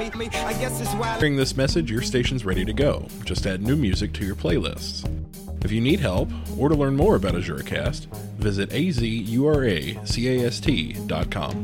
I guess it's why. During this message, your station's ready to go. Just add new music to your playlists. If you need help or to learn more about AzuraCast, visit azuracast.com.